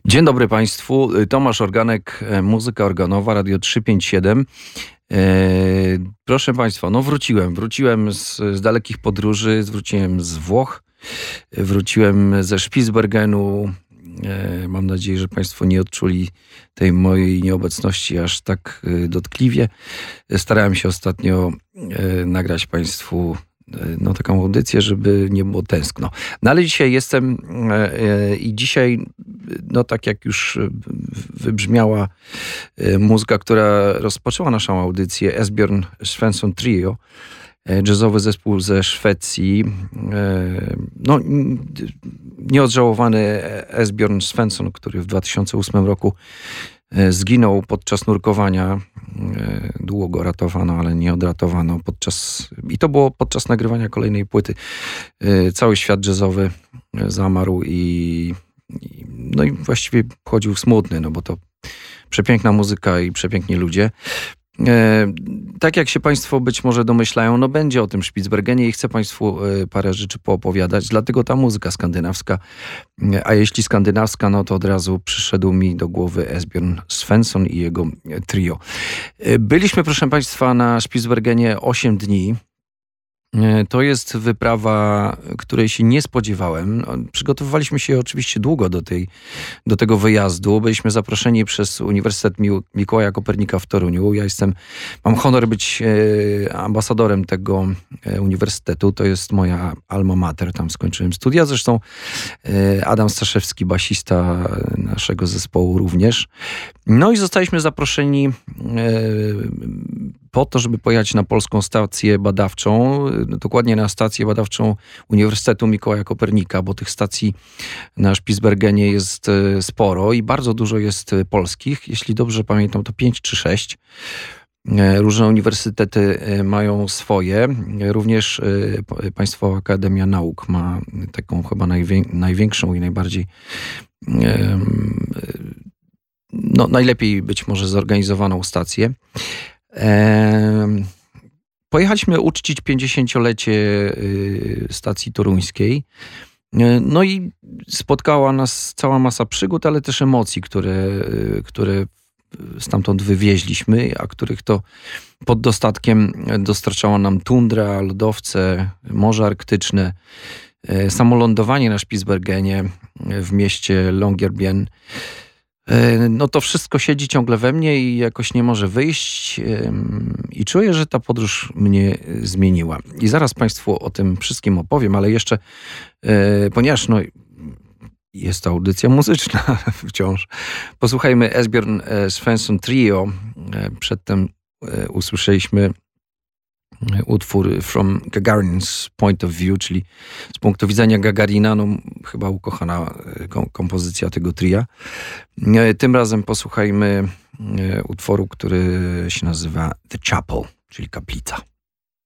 Dzień dobry Państwu. Tomasz Organek, muzyka organowa, Radio 357. Proszę Państwa, no wróciłem z dalekich podróży, wróciłem z Włoch, wróciłem ze Spitsbergenu. Mam nadzieję, że Państwo nie odczuli tej mojej nieobecności aż tak dotkliwie. Starałem się ostatnio nagrać Państwu taką audycję, żeby nie było tęskno. No ale dzisiaj jestem i dzisiaj, tak jak już wybrzmiała muzyka, która rozpoczęła naszą audycję, Esbjörn Svensson Trio, jazzowy zespół ze Szwecji. Nieodżałowany Esbjörn Svensson, który w 2008 roku zginął podczas nurkowania. Długo go ratowano, ale nie odratowano i to było podczas nagrywania kolejnej płyty. Cały świat jazzowy zamarł i właściwie chodził smutny, bo to przepiękna muzyka i przepiękni ludzie. Tak jak się Państwo być może domyślają, będzie o tym Spitsbergenie i chcę Państwu parę rzeczy poopowiadać, dlatego ta muzyka skandynawska, a jeśli skandynawska, to od razu przyszedł mi do głowy Esbjörn Svensson i jego trio. Byliśmy, proszę Państwa, na Spitsbergenie 8 dni. To jest wyprawa, której się nie spodziewałem. Przygotowywaliśmy się oczywiście długo do tego wyjazdu. Byliśmy zaproszeni przez Uniwersytet Mikołaja Kopernika w Toruniu. Mam honor być ambasadorem tego uniwersytetu. To jest moja alma mater. Tam skończyłem studia. Zresztą Adam Staszewski, basista naszego zespołu również. I zostaliśmy zaproszeni po to, żeby pojechać na polską stację badawczą, dokładnie na stację badawczą Uniwersytetu Mikołaja Kopernika, bo tych stacji na Spitsbergenie jest sporo i bardzo dużo jest polskich. Jeśli dobrze pamiętam, to 5 czy 6. Różne uniwersytety mają swoje. Również Państwowa Akademia Nauk ma taką chyba największą i najbardziej najlepiej być może zorganizowaną stację. Pojechaliśmy uczcić 50-lecie stacji toruńskiej. I spotkała nas cała masa przygód, ale też emocji, które stamtąd wywieźliśmy, a których to pod dostatkiem dostarczała nam tundra, lodowce, Morze Arktyczne, samo lądowanie na Spitsbergenie w mieście Longyearbyen. To wszystko siedzi ciągle we mnie i jakoś nie może wyjść i czuję, że ta podróż mnie zmieniła. I zaraz Państwu o tym wszystkim opowiem, ale jeszcze, ponieważ jest to audycja muzyczna wciąż, posłuchajmy Esbjörn Svensson Trio. Przedtem usłyszeliśmy utwór From Gagarin's Point of View, czyli z punktu widzenia Gagarina, chyba ukochana kompozycja tego tria. Tym razem posłuchajmy utworu, który się nazywa The Chapel, czyli kaplica.